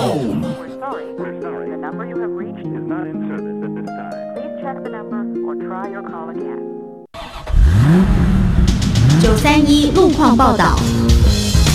We're sorry. The number you have reached is not in service at this time. Please check the number or try your call again. 931路况报道。